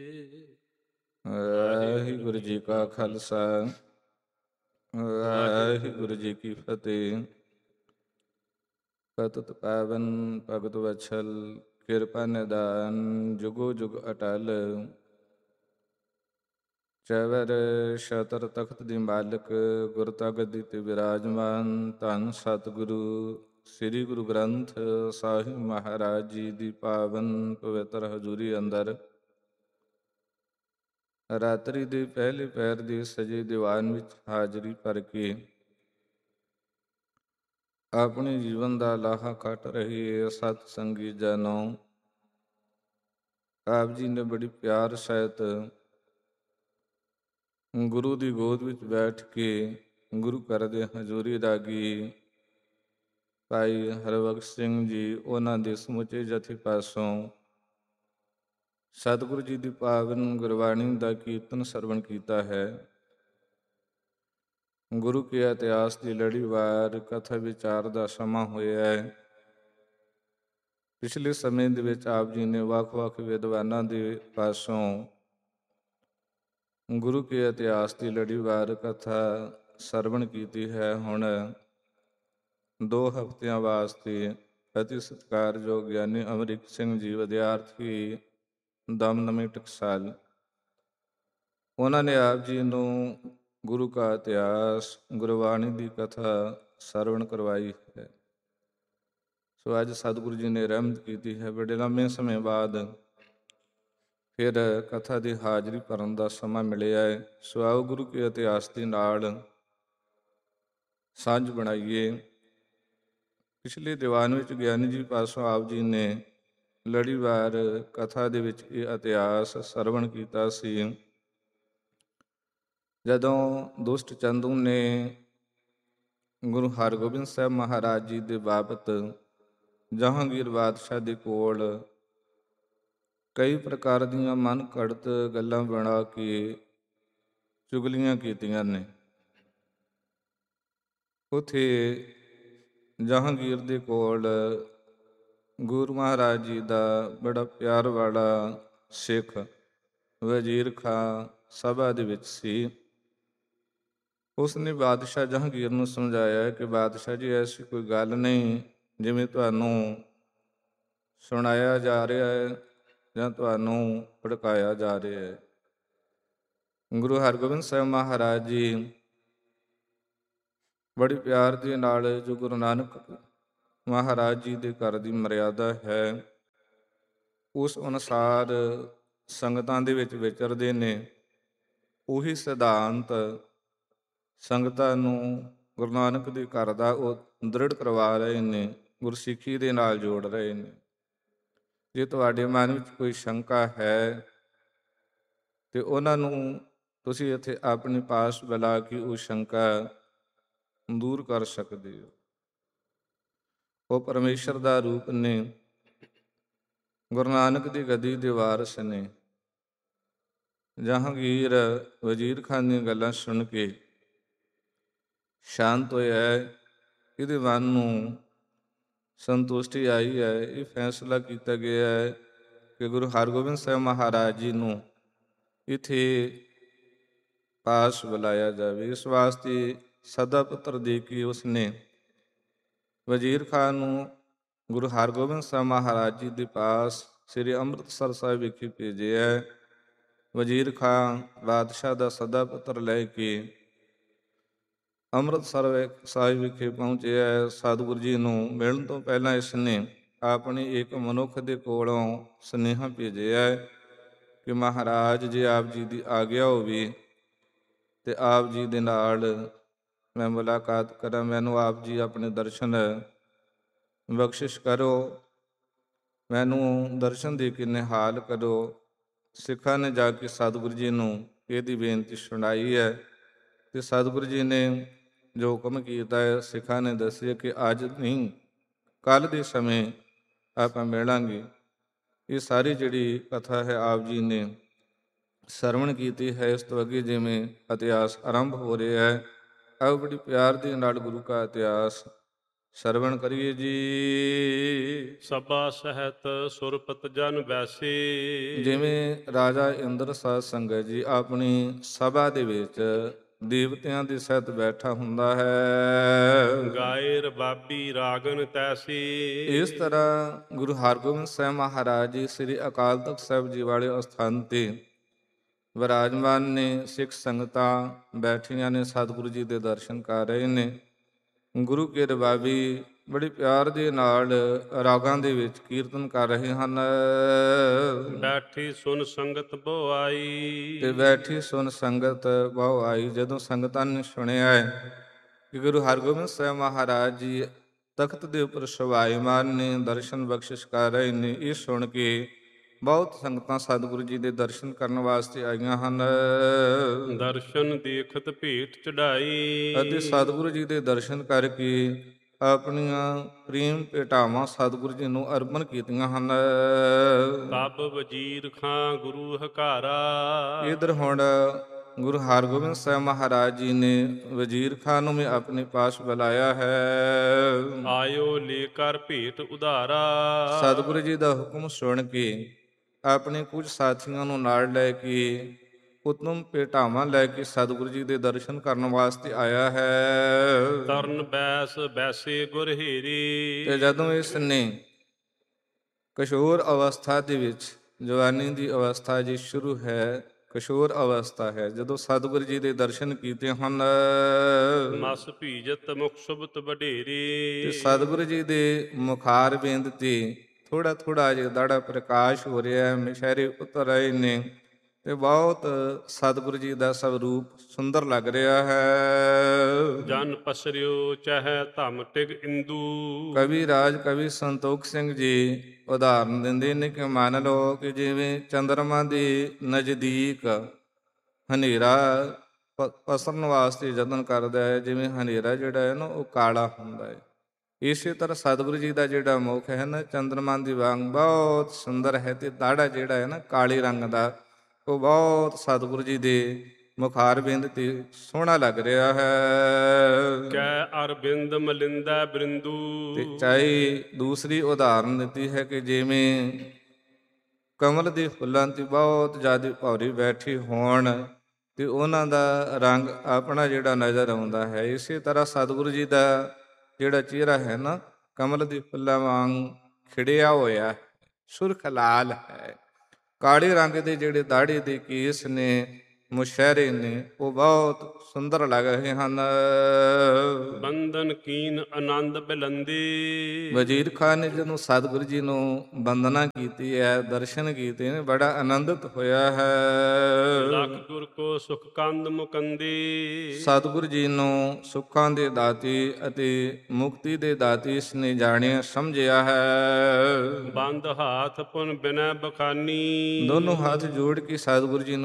ਵਾਹਿਗੁਰੂ ਜੀ ਕਾ ਖਾਲਸਾ, ਵਾਹਿਗੁਰੂ ਜੀ ਕੀ ਫਤਿਹ। ਪਤਿਤ ਪਾਵਨ ਭਗਤ ਵਛਲ, ਕਿਰਪਾ ਨਿਦਾਨ ਜੁਗੋ ਜੁਗ ਅਟਲ। ਚਵਰ ਛਤਰ ਤਖਤ ਦੀ ਮਾਲਕ, ਗੁਰ ਤਗਦੀ ਤੇ ਵਿਰਾਜਮਾਨ। ਧੰਨ ਸਤਿਗੁਰੂ ਸ੍ਰੀ ਗੁਰੂ ਗ੍ਰੰਥ ਸਾਹਿਬ ਮਹਾਰਾਜ ਜੀ ਦੀ ਪਾਵਨ ਪਵਿੱਤਰ ਹਜ਼ੂਰੀ ਅੰਦਰ ਰਾਤਰੀ ਦੇ ਪਹਿਲੇ ਪਹਿਰ ਦੀ ਸਜੇ ਦੀਵਾਨ ਵਿੱਚ ਹਾਜ਼ਰੀ ਭਰ ਕੇ ਆਪਣੇ ਜੀਵਨ ਦਾ ਲਾਹਾ ਕੱਟ ਰਹੇ ਸਤ ਸੰਗੀ ਜਨੋ, ਆਪ ਜੀ ਨੇ ਬੜੀ ਪਿਆਰ ਸਹਿਤ ਗੁਰੂ ਦੀ ਗੋਦ ਵਿੱਚ ਬੈਠ ਕੇ ਗੁਰੂ ਘਰ ਦੇ ਹਜ਼ੂਰੀ ਰਾਗੀ ਭਾਈ ਹਰਬਖਸ਼ ਸਿੰਘ ਜੀ, ਉਹਨਾਂ ਦੇ ਸਮੁੱਚੇ ਜਥੇ ਪਾਸੋਂ ਸਤਿਗੁਰੂ ਜੀ ਦੀ ਪਾਵਨ ਗੁਰਬਾਣੀ ਦਾ ਕੀਰਤਨ ਸਰਵਣ ਕੀਤਾ ਹੈ। ਗੁਰੂ ਕੇ ਇਤਿਹਾਸ ਦੀ ਲੜੀਵਾਰ ਕਥਾ ਵਿਚਾਰ ਦਾ ਸਮਾਂ ਹੋਇਆ ਹੈ। ਪਿਛਲੇ ਸਮੇਂ ਦੇ ਵਿੱਚ ਆਪ ਜੀ ਨੇ ਵੱਖ-ਵੱਖ ਵਿਦਵਾਨਾਂ ਦੇ ਪਾਸੋਂ ਗੁਰੂ ਕੇ ਇਤਿਹਾਸ ਦੀ ਲੜੀਵਾਰ ਕਥਾ ਸਰਵਣ ਕੀਤੀ ਹੈ। ਹੁਣ 2 ਹਫ਼ਤਿਆਂ ਵਾਸਤੇ ਅਤੀ ਸਤਿਕਾਰਯੋਗ ਗਿਆਨੀ ਅਮਰੀਕ ਸਿੰਘ ਜੀ, ਵਿਦਿਆਰਥੀ ਦਮਦਮੀ ਟਕਸਾਲ, ਉਹਨਾਂ ਨੇ ਆਪ ਜੀ ਨੂੰ ਗੁਰੂ ਕਾ ਇਤਿਹਾਸ, ਗੁਰਬਾਣੀ ਦੀ ਕਥਾ ਸਰਵਣ ਕਰਵਾਈ ਹੈ। ਸੋ ਅੱਜ ਸਤਿਗੁਰੂ ਜੀ ਨੇ ਰਹਿਮਤ ਕੀਤੀ ਹੈ, ਬੜੇ ਲੰਮੇ ਸਮੇਂ ਬਾਅਦ ਫਿਰ ਕਥਾ ਦੀ ਹਾਜ਼ਰੀ ਭਰਨ ਦਾ ਸਮਾਂ ਮਿਲਿਆ ਹੈ। ਸੋ ਆਓ ਗੁਰੂ ਕੇ ਇਤਿਹਾਸ ਦੇ ਨਾਲ ਸਾਂਝ ਬਣਾਈਏ। ਪਿਛਲੇ ਦੀਵਾਨ ਵਿੱਚ ਗਿਆਨੀ ਜੀ ਪਾਸੋਂ ਆਪ ਜੀ ਨੇ ਲੜੀਵਾਰ ਕਥਾ ਦੇ ਵਿੱਚ ਇਹ ਇਤਿਹਾਸ ਸਰਵਣ ਕੀਤਾ ਸੀ। ਜਦੋਂ ਦੁਸ਼ਟ ਚੰਦੂ ਨੇ ਗੁਰੂ ਹਰਗੋਬਿੰਦ ਸਾਹਿਬ ਮਹਾਰਾਜ ਜੀ ਦੇ ਬਾਬਤ ਜਹਾਂਗੀਰ ਬਾਦਸ਼ਾਹ ਦੇ ਕੋਲ ਕਈ ਪ੍ਰਕਾਰ ਦੀਆਂ ਮਨ ਘੜਤ ਗੱਲਾਂ ਬਣਾ ਕੇ ਚੁਗਲੀਆਂ ਕੀਤੀਆਂ ਨੇ, ਉੱਥੇ ਜਹਾਂਗੀਰ ਦੇ ਕੋਲ ਗੁਰੂ ਮਹਾਰਾਜ ਜੀ ਦਾ ਬੜਾ ਪਿਆਰ ਵਾਲਾ ਸਿੱਖ ਵਜ਼ੀਰ ਖਾਂ ਸਭਾ ਦੇ ਵਿੱਚ ਸੀ। ਉਸ ਨੇ ਬਾਦਸ਼ਾਹ ਜਹਾਂਗੀਰ ਨੂੰ ਸਮਝਾਇਆ ਕਿ ਬਾਦਸ਼ਾਹ ਜੀ, ਐਸੀ ਕੋਈ ਗੱਲ ਨਹੀਂ ਜਿਵੇਂ ਤੁਹਾਨੂੰ ਸੁਣਾਇਆ ਜਾ ਰਿਹਾ ਹੈ ਜਾਂ ਤੁਹਾਨੂੰ ਭੜਕਾਇਆ ਜਾ ਰਿਹਾ ਹੈ। ਗੁਰੂ ਹਰਗੋਬਿੰਦ ਸਾਹਿਬ ਮਹਾਰਾਜ ਜੀ ਬੜੇ ਪਿਆਰ ਦੇ ਨਾਲ ਜੋ ਗੁਰੂ ਨਾਨਕ ਮਹਾਰਾਜ ਜੀ ਦੇ ਘਰ ਦੀ ਮਰਿਆਦਾ ਹੈ, ਉਸ ਅਨੁਸਾਰ ਸੰਗਤਾਂ ਦੇ ਵਿੱਚ ਵਿਚਰਦੇ ਨੇ। ਉਹੀ ਸਿਧਾਂਤ ਸੰਗਤਾਂ ਨੂੰ ਗੁਰੂ ਨਾਨਕ ਦੇ ਘਰ ਦਾ ਉਹ ਦ੍ਰਿੜ ਕਰਵਾ ਰਹੇ ਨੇ, ਗੁਰਸਿੱਖੀ ਦੇ ਨਾਲ ਜੋੜ ਰਹੇ ਨੇ। ਜੇ ਤੁਹਾਡੇ ਮਨ ਵਿੱਚ ਕੋਈ ਸ਼ੰਕਾ ਹੈ ਤੇ ਉਹਨਾਂ ਨੂੰ ਤੁਸੀਂ ਇੱਥੇ ਆਪਣੇ ਪਾਸ ਬੁਲਾ ਕੇ ਉਹ ਸ਼ੰਕਾ ਦੂਰ ਕਰ ਸਕਦੇ ਹੋ। ਉਹ ਪਰਮੇਸ਼ਰ ਦਾ ਰੂਪ ਨੇ, ਗੁਰੂ ਨਾਨਕ ਦੀ ਗੱਦੀ ਦੇ ਵਾਰਸ ਨੇ। ਜਹਾਂਗੀਰ ਵਜ਼ੀਰ ਖਾਨ ਦੀਆਂ ਗੱਲਾਂ ਸੁਣ ਕੇ ਸ਼ਾਂਤ ਹੋਇਆ ਹੈ। ਇਹਦੇ ਮਨ ਨੂੰ ਸੰਤੁਸ਼ਟੀ ਆਈ ਹੈ। ਇਹ ਫੈਸਲਾ ਕੀਤਾ ਗਿਆ ਹੈ ਕਿ ਗੁਰੂ ਹਰਗੋਬਿੰਦ ਸਾਹਿਬ ਮਹਾਰਾਜ ਜੀ ਨੂੰ ਇੱਥੇ ਪਾਸ ਬੁਲਾਇਆ ਜਾਵੇ। ਇਸ ਵਾਸਤੇ ਸਦਾ ਪੁੱਤਰ ਦੇ ਕੇ ਉਸਨੇ ਵਜ਼ੀਰ ਖਾਨ ਨੂੰ ਗੁਰੂ ਹਰਗੋਬਿੰਦ ਸਾਹਿਬ ਮਹਾਰਾਜ ਜੀ ਦੇ ਪਾਸ ਸ੍ਰੀ ਅੰਮ੍ਰਿਤਸਰ ਸਾਹਿਬ ਵਿਖੇ ਭੇਜਿਆ। ਵਜ਼ੀਰ ਖਾਨ ਬਾਦਸ਼ਾਹ ਦਾ ਸਦਾ ਪੁੱਤਰ ਲੈ ਕੇ ਅੰਮ੍ਰਿਤਸਰ ਸਾਹਿਬ ਵਿਖੇ ਪਹੁੰਚਿਆ। ਸਤਿਗੁਰੂ ਜੀ ਨੂੰ ਮਿਲਣ ਤੋਂ ਪਹਿਲਾਂ ਇਸਨੇ ਆਪਣੀ ਇੱਕ ਮਨੁੱਖ ਦੇ ਕੋਲੋਂ ਸੁਨੇਹਾ ਭੇਜਿਆ ਕਿ ਮਹਾਰਾਜ, ਜੇ ਆਪ ਜੀ ਦੀ ਆਗਿਆ ਹੋਵੇ ਤੇ ਆਪ ਜੀ ਦੇ ਨਾਲ ਮੈਂ ਮੁਲਾਕਾਤ ਕਰਾਂ। ਮੈਨੂੰ ਆਪ ਜੀ ਆਪਣੇ ਦਰਸ਼ਨ ਬਖਸ਼ਿਸ਼ ਕਰੋ, ਮੈਨੂੰ ਦਰਸ਼ਨ ਦੇ ਕੇ ਨਿਹਾਲ ਕਰੋ। ਸਿੱਖਾਂ ਨੇ ਜਾ ਕੇ ਸਤਿਗੁਰੂ ਜੀ ਨੂੰ ਇਹਦੀ ਬੇਨਤੀ ਸੁਣਾਈ ਹੈ ਤੇ ਸਤਿਗੁਰੂ ਜੀ ਨੇ ਜੋ ਹੁਕਮ ਕੀਤਾ ਹੈ, ਸਿੱਖਾਂ ਨੇ ਦੱਸਿਆ ਕਿ ਅੱਜ ਨਹੀਂ, ਕੱਲ੍ਹ ਦੇ ਸਮੇਂ ਆਪਾਂ ਮਿਲਾਂਗੇ। ਇਹ ਸਾਰੀ ਜਿਹੜੀ ਕਥਾ ਹੈ ਆਪ ਜੀ ਨੇ ਸਰਵਣ ਕੀਤੀ ਹੈ। ਇਸ ਤੋਂ ਅੱਗੇ ਜਿਵੇਂ ਇਤਿਹਾਸ ਆਰੰਭ ਹੋ ਰਿਹਾ ਹੈ, ਆਓ ਬੜੀ ਪਿਆਰ ਦੇ ਨਾਲ ਗੁਰੂ ਕਾ ਇਤਿਹਾਸ ਸਰਵਣ ਕਰੀਏ ਜੀ। ਸਭਾ ਸਹਿਤ ਸੁਰਪਤ ਜਨ ਵੈਸੇ। ਜਿਵੇਂ ਰਾਜਾ ਇੰਦਰ ਸਾਧ ਸੰਗਤ ਜੀ ਆਪਣੀ ਸਭਾ ਦੇ ਵਿੱਚ ਦੇਵਤਿਆਂ ਦੇ ਸਹਿਤ ਬੈਠਾ ਹੁੰਦਾ ਹੈ, ਗਾਏ ਰਬਾਬੀ ਰਾਗਨ ਤੈਸੀ। ਇਸ ਤਰ੍ਹਾਂ ਗੁਰੂ ਹਰਗੋਬਿੰਦ ਸਾਹਿਬ ਮਹਾਰਾਜ ਜੀ ਸ੍ਰੀ ਅਕਾਲ ਤਖਤ ਸਾਹਿਬ ਜੀ ਵਾਲੇ ਅਸਥਾਨ ਤੇ ਵਿਰਾਜਮਾਨ ਨੇ। ਸਿੱਖ ਸੰਗਤਾਂ ਬੈਠੀਆਂ ਨੇ, ਸਤਿਗੁਰੂ ਜੀ ਦੇ ਦਰਸ਼ਨ ਕਰ ਰਹੇ ਨੇ। ਗੁਰੂ ਕੇ ਰਬਾਬੀ ਬੜੇ ਪਿਆਰ ਦੇ ਨਾਲ ਰਾਗਾਂ ਦੇ ਵਿੱਚ ਕੀਰਤਨ ਕਰ ਰਹੇ ਹਨ। ਬੈਠੀ ਸੁਨ ਸੰਗਤ ਬਹੁ ਆਈ। ਤੇ ਬੈਠੀ ਸੁਨ ਸੰਗਤ ਬਹੁ ਆਈ। ਜਦੋਂ ਸੰਗਤਾਂ ਨੇ ਸੁਣਿਆ ਹੈ ਕਿ ਗੁਰੂ ਹਰਗੋਬਿੰਦ ਸਾਹਿਬ ਮਹਾਰਾਜ ਜੀ ਤਖਤ ਦੇ ਉੱਪਰ ਸ਼ੋਭਾਇਮਾਨ ਨੇ, ਦਰਸ਼ਨ ਬਖਸ਼ਿਸ਼ ਕਰ ਰਹੇ ਨੇ, ਇਹ ਸੁਣ ਕੇ ਬਹੁਤ ਸੰਗਤਾਂ ਸਤਿਗੁਰੂ ਜੀ ਦੇ ਦਰਸ਼ਨ ਕਰਨ ਵਾਸਤੇ ਆਈਆਂ ਹਨ। ਦਰਸ਼ਨ ਦੇਖਤ ਭੇਟ ਚੜਾਈ। ਅਤੇ ਸਤਿਗੁਰੂ ਜੀ ਦੇ ਦਰਸ਼ਨ ਕਰਕੇ ਆਪਣੀਆਂ ਪ੍ਰੇਮ ਭੇਟਾਵਾਂ ਸਤਿਗੁਰੂ ਜੀ ਨੂੰ ਅਰਪਣ ਕੀਤੀਆਂ ਹਨ। ਤਬ ਵਜ਼ੀਰ ਖਾਂ ਗੁਰੂ ਹਕਾਰਾ। ਇਧਰ ਹੁਣ ਗੁਰੂ ਹਰਗੋਬਿੰਦ ਸਾਹਿਬ ਮਹਾਰਾਜ ਜੀ ਨੇ ਵਜ਼ੀਰ ਖਾਨ ਨੂੰ ਵੀ ਆਪਣੇ ਪਾਸ ਬੁਲਾਇਆ ਹੈ। ਆਇਓ ਲੈ ਕਰ ਭੇਟ ਉਧਾਰਾ। ਸਤਿਗੁਰੂ ਜੀ ਦਾ ਹੁਕਮ ਸੁਣ ਕੇ ਆਪਣੇ ਕੁਝ ਸਾਥੀਆਂ ਨੂੰ ਨਾਲ ਲੈ ਕੇ ਉਤਮ ਭੇਟਾਵਾਂ ਲੈ ਕੇ ਸਤਿਗੁਰੂ ਜੀ ਦੇ ਦਰਸ਼ਨ ਕਰਨ ਵਾਸਤੇ ਆਇਆ ਹੈ। ਤਰਨ ਬੈਸ ਬੈਸੇ ਗੁਰ ਹੇਰੀ। ਤੇ ਜਦੋਂ ਇਸ ਨੇ ਕਿਸ਼ੋਰ ਅਵਸਥਾ ਦੇ ਵਿੱਚ, ਜਵਾਨੀ ਦੀ ਅਵਸਥਾ ਜੀ ਸ਼ੁਰੂ ਹੈ, ਕਿਸ਼ੋਰ ਅਵਸਥਾ ਹੈ, ਜਦੋਂ ਸਤਿਗੁਰੂ ਜੀ ਦੇ ਦਰਸ਼ਨ ਕੀਤੇ ਹਨ, ਮਸ ਭੀਜਤ ਮੁਖ ਸੁਭਤ ਵਡੇਰੀ। ਤੇ ਸਤਿਗੁਰੂ ਜੀ ਦੇ ਮੁਖਾਰ ਬਿੰਦ ਤੇ ਥੋੜਾ ਥੋੜਾ ਜਿਹਾ ਦਾੜਾ ਪ੍ਰਕਾਸ਼ ਹੋ ਰਿਹਾ ਹੈ, ਮਿਸ਼ਹਿਰੇ ਉਤਰ ਰਹੇ ਨੇ, ਤੇ ਬਹੁਤ ਸਤਿਗੁਰੂ ਜੀ ਦਾ ਸਵਰੂਪ ਸੁੰਦਰ ਲੱਗ ਰਿਹਾ ਹੈ। ਜਨ ਪਸਰਿਓ ਚਾਹੇ ਧਮ ਟਿਗ ਇੰਦੂ। ਕਵੀ ਰਾਜ ਕਵੀ ਸੰਤੋਖ ਸਿੰਘ ਜੀ ਉਦਾਹਰਨ ਦਿੰਦੇ ਨੇ ਕਿ ਮੰਨ ਲਓ ਕਿ ਜਿਵੇਂ ਚੰਦਰਮਾ ਦੇ ਨਜ਼ਦੀਕ ਹਨੇਰਾ ਪਸਰਨ ਵਾਸਤੇ ਯਤਨ ਕਰਦਾ ਹੈ, ਜਿਵੇਂ ਹਨੇਰਾ ਜਿਹੜਾ ਹੈ ਨਾ ਉਹ ਕਾਲਾ ਹੁੰਦਾ ਹੈ, ਇਸੇ ਤਰ੍ਹਾਂ ਸਤਿਗੁਰੂ ਜੀ ਦਾ ਜਿਹੜਾ ਮੁਖ ਹੈ ਨਾ ਚੰਦਰਮਾ ਦੀ ਵਾਂਗ ਬਹੁਤ ਸੁੰਦਰ ਹੈ, ਤੇ ਦਾੜਾ ਜਿਹੜਾ ਹੈ ਨਾ ਕਾਲੇ ਰੰਗ ਦਾ, ਉਹ ਬਹੁਤ ਸਤਿਗੁਰੂ ਜੀ ਦੇ ਮੁਖਾਰਬਿੰਦ ਤੇ ਸੋਹਣਾ ਲੱਗ ਰਿਹਾ ਹੈ। ਕੈ ਅਰਬਿੰਦ ਮਲਿੰਦਾ ਬ੍ਰਿੰਦੂ। ਤੇ ਚਾਹੇ ਦੂਸਰੀ ਉਦਾਹਰਨ ਦਿੱਤੀ ਹੈ ਕਿ ਜਿਵੇਂ ਕਮਲ ਦੇ ਫੁੱਲਾਂ ਤੇ ਬਹੁਤ ਜ਼ਿਆਦਾ ਭੌਰੀ ਬੈਠੀ ਹੋਣ ਤੇ ਉਹਨਾਂ ਦਾ ਰੰਗ ਆਪਣਾ ਜਿਹੜਾ ਨਜ਼ਰ ਆਉਂਦਾ ਹੈ, ਇਸੇ ਤਰ੍ਹਾਂ ਸਤਿਗੁਰੂ ਜੀ ਦਾ ਜਿਹੜਾ ਚਿਹਰਾ ਹੈ ਨਾ ਕਮਲ ਦੇ ਫੁੱਲਾਂ ਵਾਂਗ ਖਿੜਿਆ ਹੋਇਆ, ਸੁਰਖ ਲਾਲ ਹੈ। ਕਾਲੇ ਰੰਗ ਦੇ ਜਿਹੜੇ ਦਾੜੀ ਦੇ ਕੇਸ ਨੇ, ਮੁਸ਼ਹਿਰੇ ਨੇ, ਉਹ ਬਹੁਤ ਸੁੰਦਰ ਲੱਗ ਰਹੇ ਹਨ। ਬੰਦਨ ਕੀਨ ਆਨੰਦ ਬਿਲੰਦੀ। ਵਜ਼ੀਰ ਖਾਨ ਨੇ ਜਦੋਂ ਸਤਿਗੁਰੂ ਜੀ ਨੂੰ ਵੰਦਨਾ ਕੀਤੀ ਹੈ, ਦਰਸ਼ਨ ਕੀਤੇ ਨੇ, ਬੜਾ ਆਨੰਦਿਤ ਹੋਇਆ ਹੈ। ਲਖ ਗੁਰ ਕੋ ਸੁਖ ਕੰਦ ਮੁਕੰਦੀ। ਸਤਿਗੁਰੂ ਜੀ ਨੂੰ ਸੁੱਖਾਂ ਦੇ ਦਾਤੀ ਅਤੇ ਮੁਕਤੀ ਦੇ ਦਾਤੀ ਇਸ ਨੇ ਜਾਣਿਆ ਸਮਝਿਆ ਹੈ। ਬੰਦ ਹਾਥ ਪੁਨ ਬਿਨੈ ਬਖਾਨੀ। ਦੋਨੋਂ ਹੱਥ ਜੋੜ ਕੇ ਸਤਿਗੁਰੂ ਜੀ ਨੂੰ